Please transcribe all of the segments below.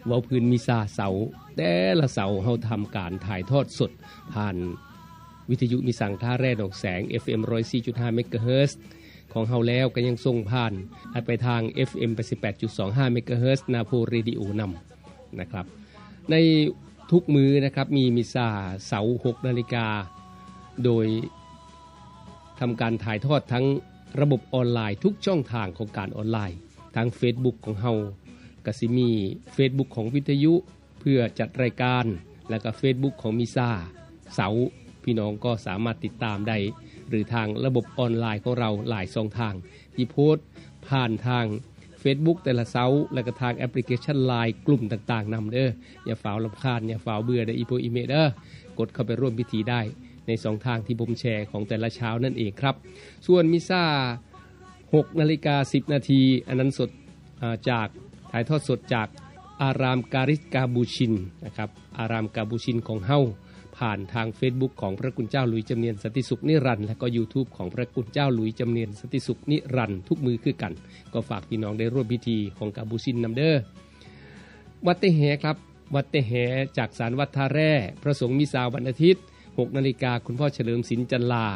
เว้าพื้นมิซาเสาแต่ละเสาเฮาทำการถ่ายทอดสดผ่านวิทยุมิสังท่าแร่ดอกแสง FM 104.5 เมกะเฮิรตซ์ของเฮาแล้วก็ยังส่งผ่านไปทาง FM 88.25 เมกะเฮิรตซ์นาโพเรดิโอนำนะครับในทุกมื้อนะครับมีมิซาเสา 6 นาฬิกาโดยทำการถ่ายทอดทั้งระบบออนไลน์ทุกช่องทางของการออนไลน์ทาง Facebook ของเฮาก็สิมี Facebook ของวิทยุเพื่อจัดรายการแล้วก็ Facebook ของมิซาเสาพี่น้องก็สามารถติดตามได้หรือทางระบบออนไลน์ของเราหลายช่องทางที่โพสต์ผ่านทาง Facebook แต่ละเสาแล้วก็ทางแอปพลิเคชัน LINE กลุ่มต่างๆนำเด้ออย่าฝ่าวรำคาญอย่าฝ่าวเบื่อได้อีโพอีเมเด้อกดเข้าไปร่วมพิธีได้ใน2ทางที่ผมแชร์ของแต่ละเช้านั่นเองครับส่วนมิซา 6:10 นาทีอันนั้นสดจากถ่ายทอดสดจากอารามการิสกาบูชินนะครับอารามกาบูชินของเฮาผ่านทาง Facebook ของพระคุณเจ้าหลุยส์จำเนียนสันติสุขนิรันดร์และก็ YouTube ของพระคุณเจ้าหลุยส์จำเนียนสันติสุขนิรันดร์ทุกมือคือกันก็ฝากพี่น้องได้ร่วมพิธีของกาบูชินนำเด้อวัดเตแหครับวัดเตแหจากศาลวัดท่าแร่พระสงฆ์มิซาวันอาทิตย์ 6 นาฬิกาคุณพ่อเฉลิมศิลป์จันลา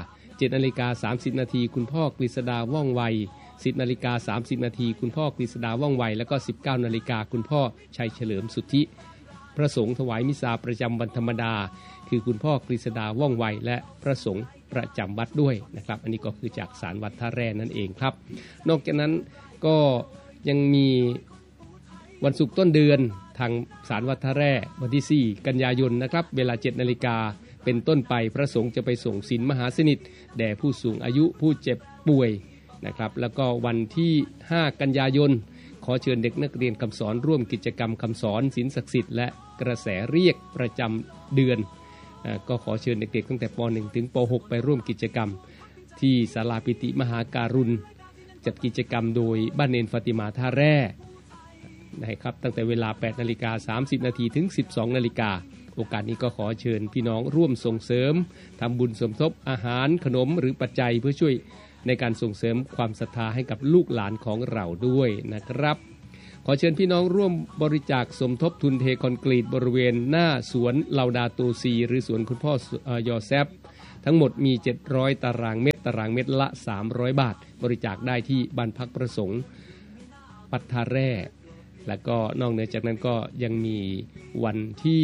7:30 นาทีคุณพ่อกฤษดาว่องไว 10:30 นาทีคุณพ่อกฤษดาว่องไวแล้วก็ 19 นาฬิกาคุณพ่อชัยเฉลิมสุทธิพระสงฆ์ถวายมิซาประจำวันธรรมดาคือคุณพ่อกฤษดาว่องไวและพระสงฆ์ประจำวัดด้วยนะครับอันนี้ก็คือจากศาลวัดท่าแร่นั่นเองครับนอกจากนั้นก็ยังมีวันศุกร์ต้นเดือนทางศาลวัดท่าแร่วันที่ 4 กันยายนนะครับเวลา 7 นาฬิกาเป็นต้นไปพระสงฆ์จะไปส่งศีลมหาสนิทแด่ผู้สูงอายุผู้เจ็บป่วยนะครับแล้วก็วันที่ 5 กันยายนขอเชิญเด็กนักเรียนคำสอนร่วมกิจกรรมคำสอนศีลศักดิ์สิทธิ์และกระแสเรียกประจำเดือนก็ขอเชิญเด็กๆตั้งแต่ป .1 ถึงป .6 ไปร่วมกิจกรรมที่ศาลาปิติมหาการุณจัดกิจกรรมโดยบ้านเนนฟาติมาท่าแร่นะครับตั้งแต่เวลา 8:30 นาทีถึง 12 นาฬิกาโอกาสนี้ก็ขอเชิญพี่น้องร่วมส่งเสริมทำบุญสมทบอาหารขนมหรือปัจจัยเพื่อช่วยในการส่งเสริมความศรัทธาให้กับลูกหลานของเราด้วยนะครับขอเชิญพี่น้องร่วมบริจาคสมทบทุนเทคอนกรีตบริเวณหน้าสวนลาวดาโตซีหรือสวนคุณพ่อยอแซฟทั้งหมดมี700ตารางเมตรละ300 บาทบริจาคได้ที่บ้านพักประสงค์ปัทธาแร่แล้วก็นอกเหนือจากนั้นก็ยังมีวันที่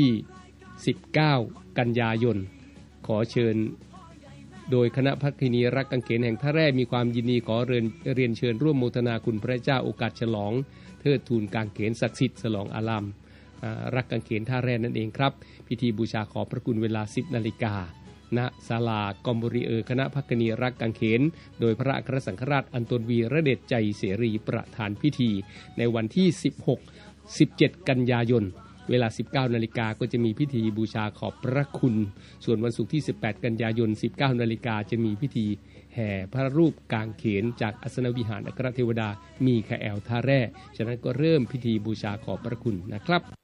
19 กันยายนขอเชิญโดยคณะภักขินีรักกังเขนแห่งท่าแร่มีความยินดีขอเรียนเชิญร่วมโมทนาคุณพระเจ้าโอกาสฉลองเทิดทูนกางเขนศักดิ์สิทธิ์ฉลองอารามรักกังเขนท่าแร่นั่นเองครับพิธีบูชาขอบพระคุณเวลา 10 นาฬิกาณศาลากอมบุรีคณะภักขินีรักกังเขนโดยพระอัครสังฆราชอันตนวีระเดชใจเสรีประธานพิธีในวันที่ 16-17 กันยายนเวลา 19 นาฬิกาก็จะมีพิธีบูชาขอบพระคุณส่วนวันศุกร์ที่ 18 กันยายน 19 นาฬิกาจะมีพิธีแห่พระรูปกางเขนจากอัสนวิหารอัครเทวดามีคาแอลท่าแร่ฉะนั้นก็เริ่มพิธีบูชาขอบพระคุณนะครับ